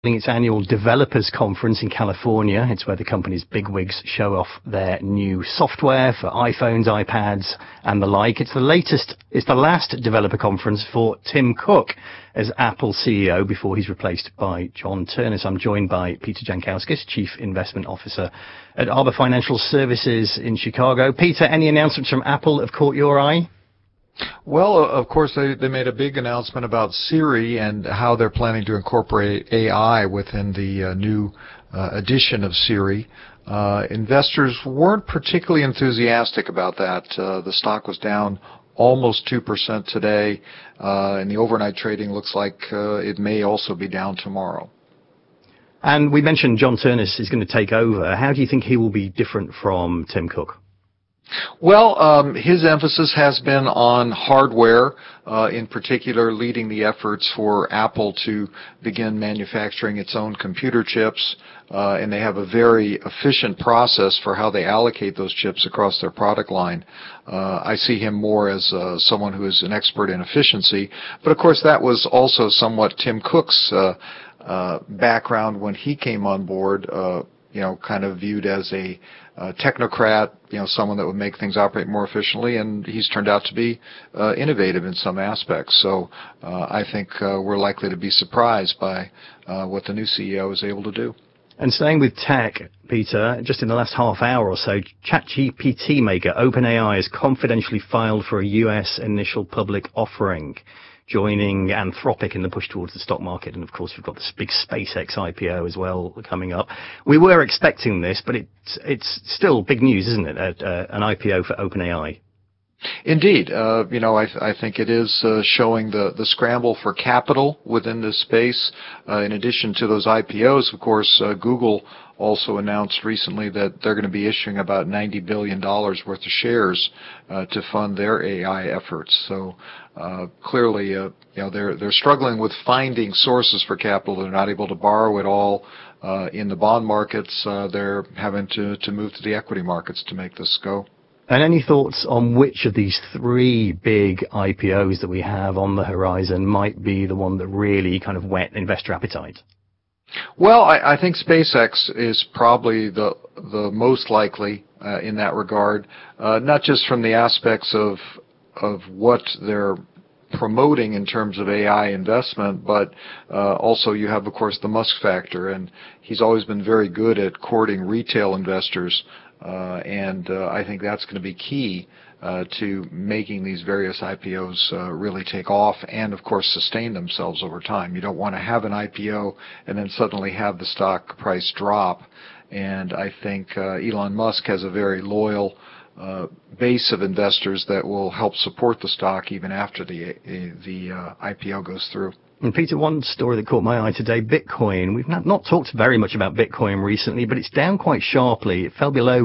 its annual developers conference in California. It's where the company's bigwigs show off their new software for iPhones, iPads, and the like. It's the last developer conference for Tim Cook as Apple CEO before he's replaced by John Ternus. I'm joined by Peter Jankowskis, Chief Investment Officer at Arbor Financial Services in Chicago. Peter, any announcements from Apple that have caught your eye? Well, of course, they made a big announcement about Siri and how they're planning to incorporate AI within the new edition of Siri. Investors weren't particularly enthusiastic about that. The stock was down almost 2% today, and the overnight trading looks like it may also be down tomorrow. And we mentioned John Ternus is going to take over. How do you think he will be different from Tim Cook? Well, his emphasis has been on hardware, in particular leading the efforts for Apple to begin manufacturing its own computer chips, and they have a very efficient process for how they allocate those chips across their product line. I see him more as someone who is an expert in efficiency, but of course that was also somewhat Tim Cook's background when he came on board, kind of viewed as a technocrat, someone that would make things operate more efficiently, and he's turned out to be innovative in some aspects. So I think we're likely to be surprised by what the new CEO is able to do. And staying with tech, Peter, just in the last half hour or so, ChatGPT maker OpenAI has confidentially filed for a US initial public offering, joining Anthropic in the push towards the stock market. And of course, we've got this big SpaceX IPO as well coming up. We were expecting this, but it's still big news, isn't it? An IPO for OpenAI. Indeed. I think it is showing the scramble for capital within this space. In addition to those IPOs, of course, Google also announced recently that they're going to be issuing about $90 billion worth of shares to fund their AI efforts. So clearly, they're struggling with finding sources for capital. They're not able to borrow it all in the bond markets. They're having to move to the equity markets to make this go. And any thoughts on which of these three big IPOs that we have on the horizon might be the one that really kind of whet investor appetite? Well, I think SpaceX is probably the most likely in that regard, not just from the aspects of what they're promoting in terms of AI investment, but also you have, of course, the Musk factor, and he's always been very good at courting retail investors, and I think that's going to be key to making these various IPOs really take off and, of course, sustain themselves over time. You don't want to have an IPO and then suddenly have the stock price drop. And I think Elon Musk has a very loyal base of investors that will help support the stock even after the IPO goes through. And Peter, one story that caught my eye today, Bitcoin. We've not talked very much about Bitcoin recently, but it's down quite sharply. It fell below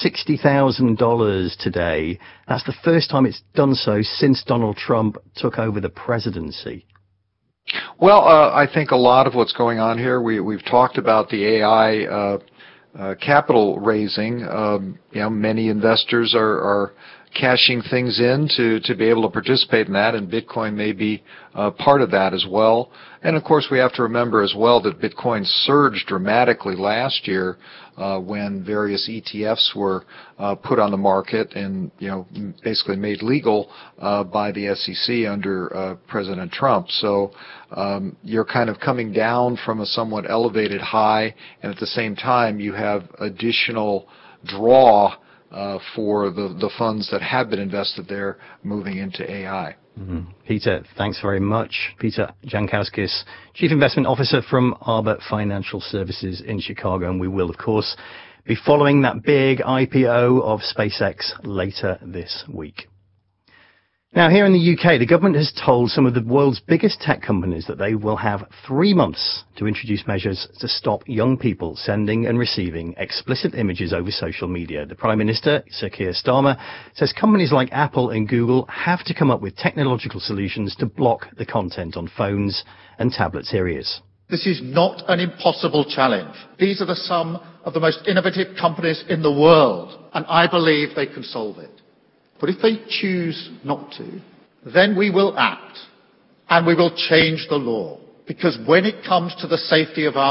$60,000 today. That's the first time it's done so since Donald Trump took over the presidency. Well, I think a lot of what's going on here, we've talked about the AI capital raising. Many investors are cashing things in to be able to participate in that, and Bitcoin may be part of that as well. And of course, we have to remember as well that Bitcoin surged dramatically last year when various ETFs were put on the market and basically made legal by the SEC under President Trump. So you're kind of coming down from a somewhat elevated high, and at the same time you have additional draw for the funds that have been invested there moving into AI. Mm-hmm. Peter, thanks very much. Peter Jankowskis, Chief Investment Officer from Arbor Financial Services in Chicago. And we will, of course, be following that big IPO of SpaceX later this week. Now, here in the UK, the government has told some of the world's biggest tech companies that they will have 3 months to introduce measures to stop young people sending and receiving explicit images over social media. The Prime Minister, Sir Keir Starmer, says companies like Apple and Google have to come up with technological solutions to block the content on phones and tablets. Here he is. This is not an impossible challenge. These are some of the most innovative companies in the world, and I believe they can solve it. But if they choose not to, then we will act, and we will change the law. Because when it comes to the safety of our